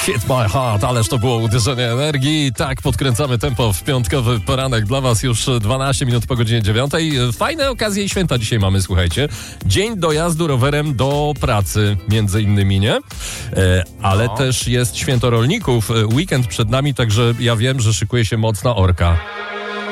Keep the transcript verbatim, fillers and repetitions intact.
Hit my heart, ależ to było uderzenie energii. Tak, podkręcamy tempo w piątkowy poranek dla was już dwanaście minut po godzinie dziewiątej. Fajne okazje i święta dzisiaj mamy, słuchajcie. Dzień dojazdu rowerem do pracy, między innymi, nie? E, ale no. też jest święto rolników. Weekend przed nami, także ja wiem, że szykuje się mocna orka.